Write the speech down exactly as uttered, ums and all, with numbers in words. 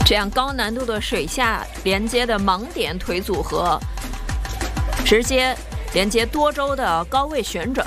这样高难度的水下连接的盲点腿组合，直接连接多周的高位旋转。